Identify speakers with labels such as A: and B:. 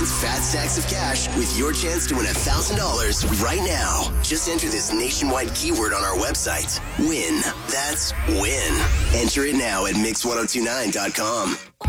A: 1010's Fat Stacks of Cash with your chance to win $1,000 right now. Just enter this nationwide keyword on our website. Win. That's win. Enter it now at mix1029.com.